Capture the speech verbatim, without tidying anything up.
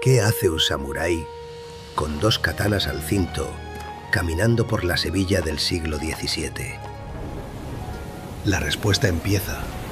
¿Qué hace un samurái con dos katanas al cinto caminando por la Sevilla del siglo diecisiete? La respuesta empieza